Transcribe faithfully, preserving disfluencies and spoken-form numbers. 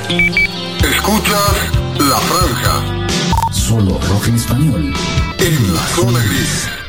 Escuchas La Franja. Solo rock en español. En la zona gris.